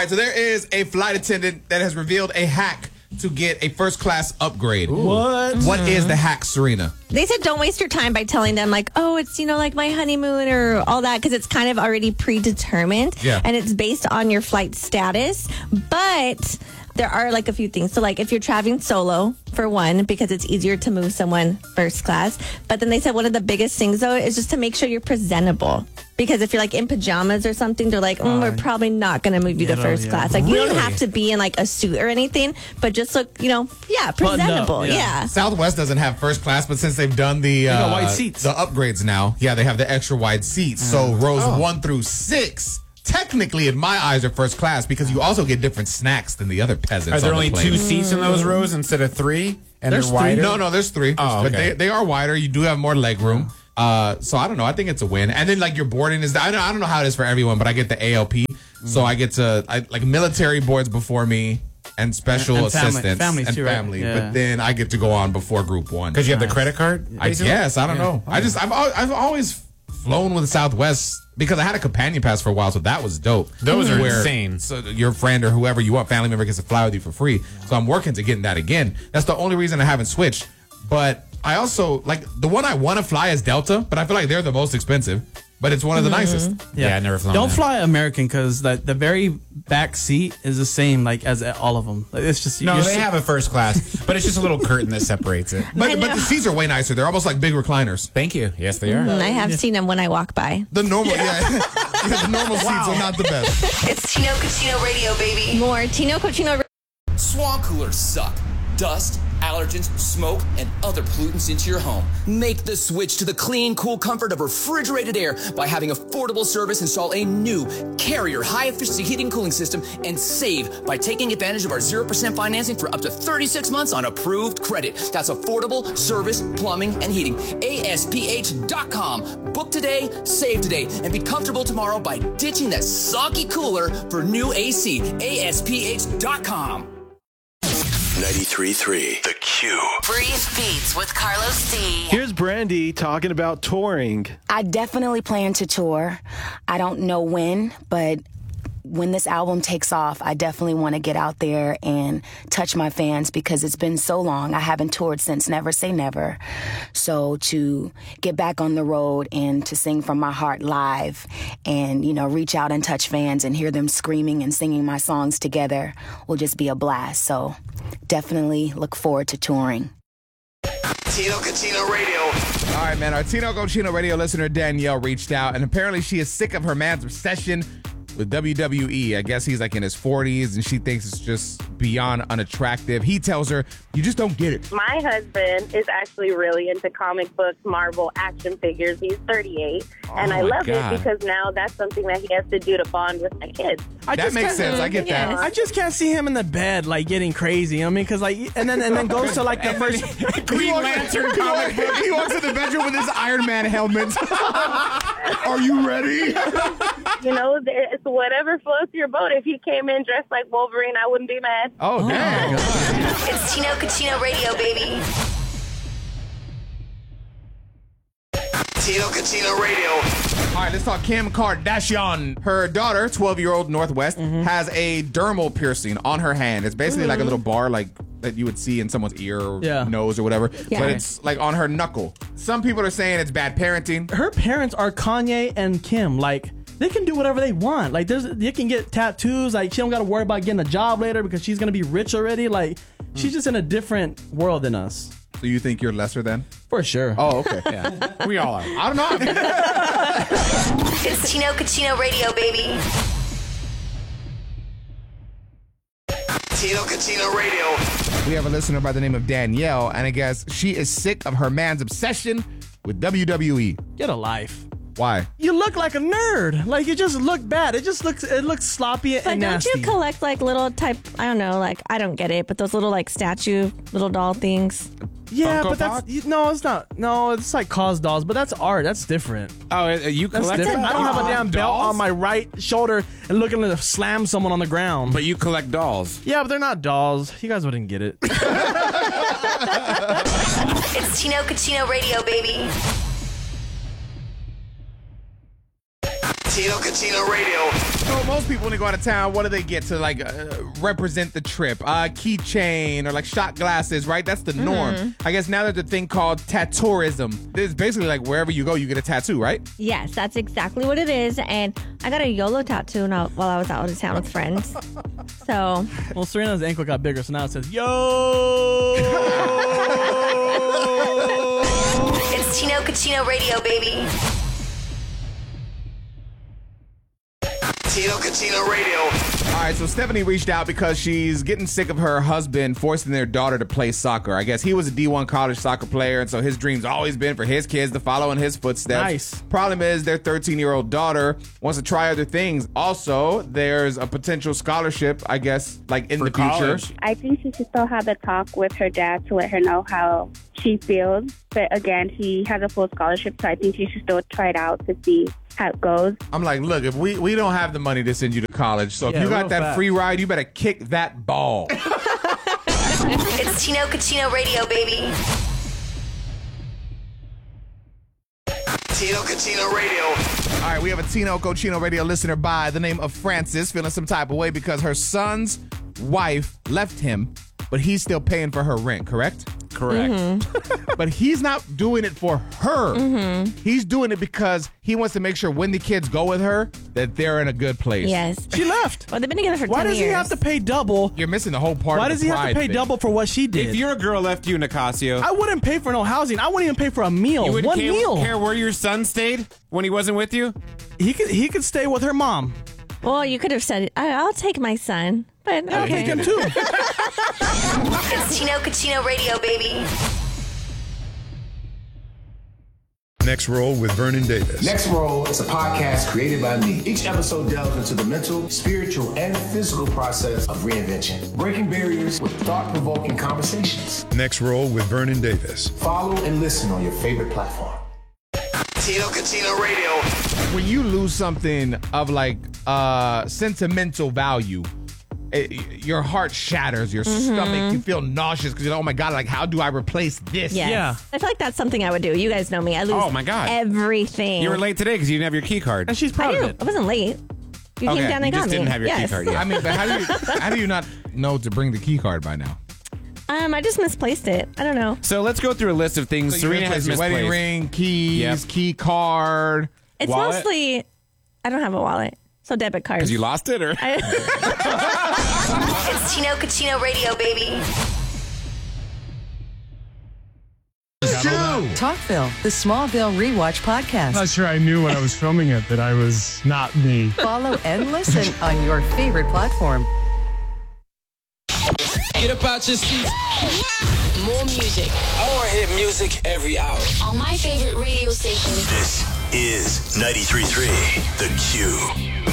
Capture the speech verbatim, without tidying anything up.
right, so there is a flight attendant that has revealed a hack to get a first class upgrade. Ooh. What? What mm-hmm. is the hack, Serena? They said don't waste your time by telling them like, oh, it's, you know, like my honeymoon or all that, because it's kind of already predetermined. Yeah. And it's based on your flight status. But there are like a few things. So like if you're traveling solo, for one, because it's easier to move someone first class. But then they said one of the biggest things, though, is just to make sure you're presentable. Because if you're like in pajamas or something, they're like, mm, we're probably not going to move you to first yeah. class. Like really? You don't have to be in like a suit or anything, but just look, you know, yeah, presentable. Up, yeah. yeah. Southwest doesn't have first class, but since they've done the uh, wide seats. the upgrades now, yeah, they have the extra wide seats. Mm. So rows oh. one through six, technically in my eyes, are first class because you also get different snacks than the other peasants. Are there on only the plane. two seats in those rows instead of three? And there's they're wider? Three. No, no, there's three. Oh, okay. But they, they are wider. You do have more leg room. Uh, so I don't know. I think it's a win. And then like your boarding is, I don't, I don't know how it is for everyone, but I get the A L P. Mm. So I get to, I, like military boards before me and special and, and assistants family, and too, family. Right? Yeah. But then I get to go on before group one. Because you have the credit card? I guess. I don't yeah. know. I just, I've, I've always flown with Southwest because I had a companion pass for a while. So that was dope. Those are Where, insane. So your friend or whoever you want, family member, gets to fly with you for free. So I'm working to getting that again. That's the only reason I haven't switched. But I also, like, the one I want to fly is Delta, but I feel like they're the most expensive, but it's one of the mm-hmm. nicest. Yeah, yeah I never flown Don't that. fly American because the, the very back seat is the same, like, as all of them. Like, it's just... No, they have a first class, but it's just a little curtain that separates it. But, but the seats are way nicer. They're almost like big recliners. Thank you. Yes, they are. Mm, I have seen them when I walk by. The normal, yeah. yeah the normal seats wow. are not the best. It's Tino Cochino Radio, baby. More Tino Cochino. Swamp coolers suck. Dust, allergens, smoke, and other pollutants into your home. Make the switch to the clean, cool comfort of refrigerated air by having affordable service install a new Carrier high-efficiency heating and cooling system and save by taking advantage of our zero percent financing for up to thirty-six months on approved credit. That's affordable service, plumbing, and heating. A S P H dot com. Book today, save today, and be comfortable tomorrow by ditching that soggy cooler for new A C. A S P H dot com. ninety-three point three The Q. Breeze Beats with Carlos D. Here's Brandy talking about touring. I definitely plan to tour. I don't know when, but when this album takes off, I definitely want to get out there and touch my fans because it's been so long. I haven't toured since Never Say Never. So to get back on the road and to sing from my heart live and, you know, reach out and touch fans and hear them screaming and singing my songs together will just be a blast. So definitely look forward to touring. Tino Cochino Radio. All right, man. Our Tino Cochino Radio listener Danielle reached out, and apparently she is sick of her man's obsession with W W E. I guess he's like in his forties, and she thinks it's just beyond unattractive. He tells her, you just don't get it. My husband is actually really into comic books, Marvel, action figures. He's thirty-eight, oh and I love God. it because now that's something that he has to do to bond with my kids. I that makes sense. I get yes. that. I just can't see him in the bed, like, getting crazy. You know what I mean? Because, like, and then and then goes to, like, the first Green Lantern comic book. He walks in the bedroom with his Iron Man helmet. Are you ready? You know, it's whatever floats your boat. If he came in dressed like Wolverine, I wouldn't be mad. Oh, damn. It's Tino Cochino Radio, baby. Tino Cochino Radio. All right, let's talk Kim Kardashian. Her daughter, twelve-year-old Northwest, mm-hmm. has a dermal piercing on her hand. It's basically mm-hmm. like a little bar like that you would see in someone's ear or yeah. nose or whatever. Yeah. But it's like on her knuckle. Some people are saying it's bad parenting. Her parents are Kanye and Kim. Like, they can do whatever they want. Like, there's, they can get tattoos. Like, she don't got to worry about getting a job later because she's going to be rich already. Like, mm. she's just in a different world than us. So you think you're lesser than? For sure. Oh, okay. Yeah. We all are. I don't know. It's Tino Cochino Radio, baby. Tino Cochino Radio. We have a listener by the name of Danielle, and I guess she is sick of her man's obsession with W W E. Get a life. Why? You look like a nerd. Like, you just look bad. It just looks it looks sloppy but and nasty. But don't you collect, like, little type, I don't know, like, I don't get it, but those little, like, statue, little doll things? Yeah, Funko but Pop? that's, no, it's not. No, it's like cause dolls, but that's art. That's different. Oh, you collect That's different. I don't have a damn belt dolls? on my right shoulder and looking to slam someone on the ground. But you collect dolls. Yeah, but they're not dolls. You guys wouldn't get it. It's Tino Cochino Radio, baby. Tino Cucino Radio. So most people, when they go out of town, what do they get to like uh, represent the trip? Uh, keychain or like shot glasses, right? That's the norm. Mm-hmm. I guess now there's a thing called tattooism. It's basically like wherever you go, you get a tattoo, right? Yes, that's exactly what it is. And I got a YOLO tattoo now while I was out of town with friends. So, well, Serena's ankle got bigger, so now it says yo. It's Tino Cucino Radio, baby. Tino Cucino Radio. All right, so Stephanie reached out because she's getting sick of her husband forcing their daughter to play soccer. I guess he was a D one college soccer player, and so his dream's always been for his kids to follow in his footsteps. Nice. Problem is, their thirteen-year-old daughter wants to try other things. Also, there's a potential scholarship, I guess, like in For the future. college. I think she should still have the talk with her dad to let her know how she feels. But again, he has a full scholarship, so I think she should still try it out to see how it goes. I'm like, look, if we, we don't have the money to send you to college, so if Yeah, you got real that fast. free ride, you better kick that ball. It's Tino Cucino Radio, baby. Tino Cucino Radio. All right, we have a Tino Cochino Radio listener by the name of Francis feeling some type of way because her son's wife left him, but he's still paying for her rent, correct? Correct. Mm-hmm. But he's not doing it for her. Mm-hmm. He's doing it because he wants to make sure when the kids go with her that they're in a good place. yes. She left. Well, they've been together for Why ten does years. he have to pay double? You're missing the whole part Why of does the he have to pride pay thing. double for what she did? If your girl left you, Nicasio, I wouldn't pay for no housing. I wouldn't even pay for a meal. you wouldn't One care, meal. care where your son stayed when he wasn't with you? He could he could stay with her mom. Well, you could have said, I- I'll take my son. But I'll okay. take him too. It's Tino Cucino Radio, baby. Next Roll with Vernon Davis. Next Roll is a podcast created by me. Each episode delves into the mental, spiritual, and physical process of reinvention, breaking barriers with thought-provoking conversations. Next Roll with Vernon Davis. Follow and listen on your favorite platform. Tino Cucino Radio. When you lose something of like uh, sentimental value, it, your heart shatters, your Mm-hmm. stomach, you feel nauseous because you're like, oh my God, like how do I replace this? Yes. Yeah. I feel like that's something I would do. You guys know me. I lose Oh, my God. everything. You were late today because you didn't have your key card. And she's I proud do. of it. I wasn't late. You Okay, came down and you got just me. didn't have your key yes. card yet. I mean, but how do you how do you not know to bring the key card by now? Um, I just misplaced it. I don't know. So let's go through a list of things So you Serena has misplaced your misplaced. wedding ring, keys, Yep. key card. It's Wallet? mostly, I don't have a wallet. So debit cards. Because you lost it, or? I, It's Tino Cucino Radio, baby. Talkville, the Smallville Rewatch podcast. Not sure I knew when I was filming it that I was not me. Follow and listen on your favorite platform. Get up out your seats. More music. More hit music every hour. On my favorite radio station. This is ninety-three point three The Q.